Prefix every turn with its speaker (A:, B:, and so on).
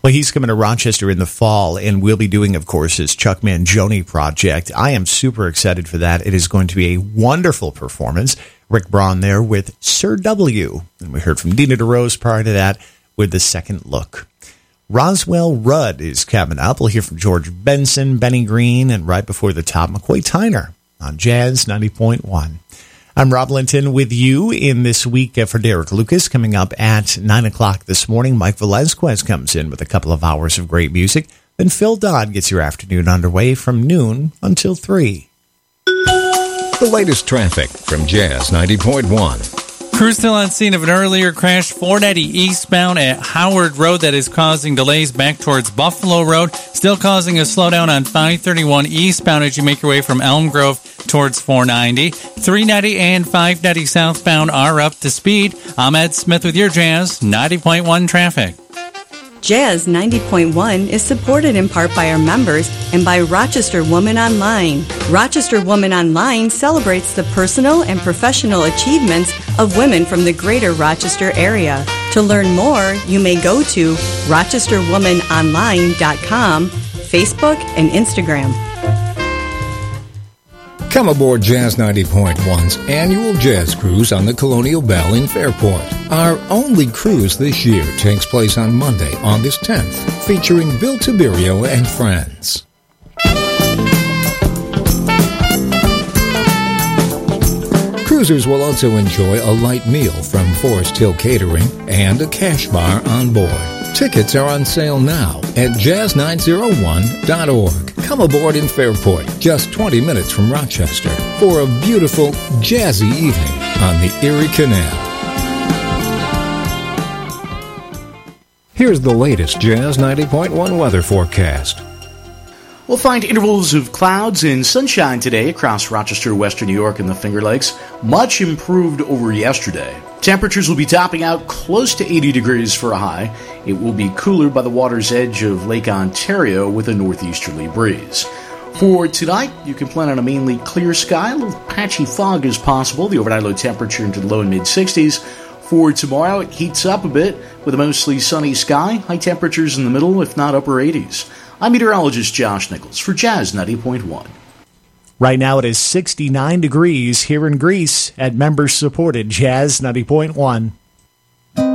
A: Well, he's coming to Rochester in the fall, and we'll be doing, of course, his Chuck Mangione project. I am super excited for that. It is going to be a wonderful performance. Rick Braun there with Sir W. And we heard from Dina DeRose prior to that with The Second Look. Roswell Rudd is coming up. We'll hear from George Benson, Benny Green, and right before the top, McCoy Tyner on Jazz 90.1. I'm Rob Linton with you in This Week for Derek Lucas. Coming up at 9 o'clock this morning, Mike Velazquez comes in with a couple of hours of great music. Then Phil Dodd gets your afternoon underway from noon until 3.
B: The latest traffic from Jazz 90.1.
C: Crews still on scene of an earlier crash, 490 eastbound at Howard Road that is causing delays back towards Buffalo Road. Still causing a slowdown on 531 eastbound as you make your way from Elm Grove towards 490. 390 and 590 southbound are up to speed. I'm Ed Smith with your Jazz 90.1 traffic.
D: Jazz 90.1 is supported in part by our members and by Rochester Woman Online. Rochester Woman Online celebrates the personal and professional achievements of women from the greater Rochester area. To learn more, you may go to rochesterwomanonline.com, Facebook, and Instagram.
B: Come aboard Jazz 90.1's annual jazz cruise on the Colonial Belle in Fairport. Our only cruise this year takes place on Monday, August 10th, featuring Bill Tiberio and friends. Cruisers will also enjoy a light meal from Forest Hill Catering and a cash bar on board. Tickets are on sale now at jazz901.org. Come aboard in Fairport, just 20 minutes from Rochester, for a beautiful, jazzy evening on the Erie Canal. Here's the latest Jazz 90.1 weather forecast.
E: We'll find intervals of clouds and sunshine today across Rochester, Western New York, and the Finger Lakes. Much improved over yesterday. Temperatures will be topping out close to 80 degrees for a high. It will be cooler by the water's edge of Lake Ontario with a northeasterly breeze. For tonight, you can plan on a mainly clear sky. A little patchy fog is possible. The overnight low temperature into the low and mid-60s. For tomorrow, it heats up a bit with a mostly sunny sky. High temperatures in the middle, if not upper 80s. I'm meteorologist Josh Nichols for Jazz 90.1.
A: Right now it is 69 degrees here in Greece at member-supported Jazz 90.1.